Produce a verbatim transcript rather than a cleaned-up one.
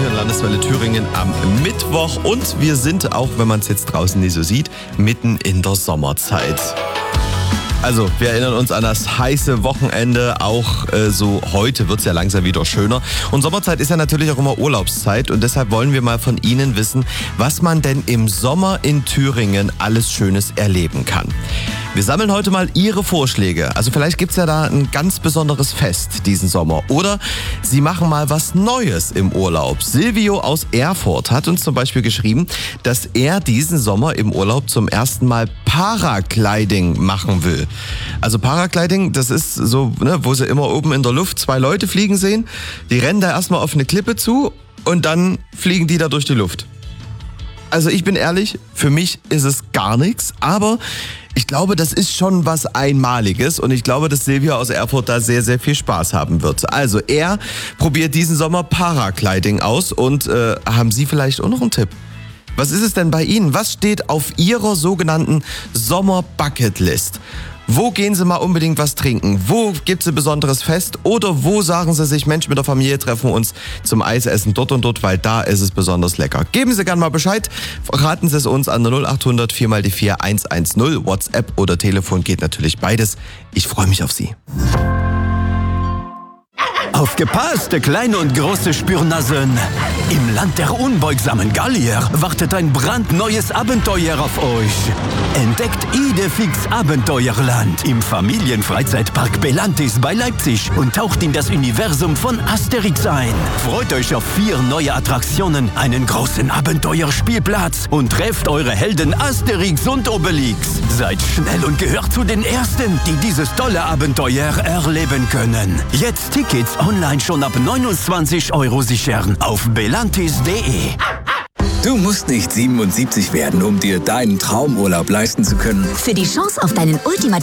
hier in Landeswelle Thüringen am Mittwoch und wir sind, auch wenn man es jetzt draußen nicht so sieht, mitten in der Sommerzeit. Also, wir erinnern uns an das heiße Wochenende, auch äh, so heute wird es ja langsam wieder schöner. Und Sommerzeit ist ja natürlich auch immer Urlaubszeit und deshalb wollen wir mal von Ihnen wissen, was man denn im Sommer in Thüringen alles Schönes erleben kann. Wir sammeln heute mal Ihre Vorschläge. Also vielleicht gibt's ja da ein ganz besonderes Fest diesen Sommer. Oder Sie machen mal was Neues im Urlaub. Silvio aus Erfurt hat uns zum Beispiel geschrieben, dass er diesen Sommer im Urlaub zum ersten Mal Paragliding machen will. Also Paragliding, das ist so, ne, wo Sie immer oben in der Luft zwei Leute fliegen sehen. Die rennen da erstmal auf eine Klippe zu und dann fliegen die da durch die Luft. Also ich bin ehrlich, für mich ist es gar nichts, aber ich glaube, das ist schon was Einmaliges und ich glaube, dass Silvia aus Erfurt da sehr, sehr viel Spaß haben wird. Also er probiert diesen Sommer Paragliding aus und äh, haben Sie vielleicht auch noch einen Tipp? Was ist es denn bei Ihnen? Was steht auf Ihrer sogenannten Sommer-Bucketlist? Wo gehen Sie mal unbedingt was trinken? Wo gibt es ein besonderes Fest? Oder wo sagen Sie sich, Mensch, mit der Familie treffen wir uns zum Eisessen dort und dort, weil da ist es besonders lecker. Geben Sie gerne mal Bescheid. Verraten Sie es uns an der null acht hundert vier mal die vier eins eins null. WhatsApp oder Telefon geht natürlich beides. Ich freue mich auf Sie. Aufgepasst, kleine und große Spürnasen! Im Land der unbeugsamen Gallier wartet ein brandneues Abenteuer auf euch. Entdeckt Idefix Abenteuerland im Familienfreizeitpark Belantis bei Leipzig und taucht in das Universum von Asterix ein. Freut euch auf vier neue Attraktionen, einen großen Abenteuerspielplatz und trefft eure Helden Asterix und Obelix. Seid schnell und gehört zu den Ersten, die dieses tolle Abenteuer erleben können. Jetzt Tickets online schon ab neunundzwanzig Euro sichern auf belantis punkt de. Du musst nicht siebenundsiebzig werden, um dir deinen Traumurlaub leisten zu können. Für die Chance auf deinen ultimativen